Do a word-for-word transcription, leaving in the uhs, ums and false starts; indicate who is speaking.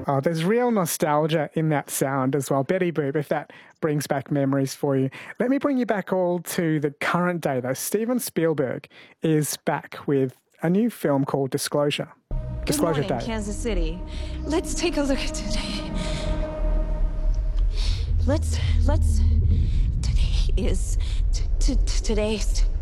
Speaker 1: Oh, there's real nostalgia in that sound as well. Betty Boop, if that brings back memories for you. Let me bring you back all to the current day, though. Steven Spielberg is back with a new film called Disclosure.
Speaker 2: Good
Speaker 1: Disclosure
Speaker 2: morning,
Speaker 1: Day.
Speaker 2: Kansas City. Let's take a look at today. Let's, let's, today is, t t today's,